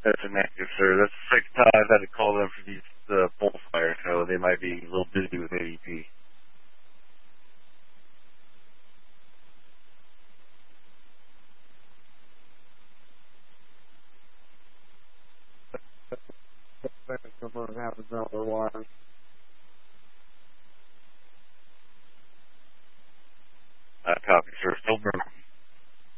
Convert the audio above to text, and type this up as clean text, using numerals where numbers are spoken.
That's a negative, sir. That's the second time I've had to call them for these pole fires, so they might be a little busy with AEP. Someone happens out their wires. Copy, sir. Still burning.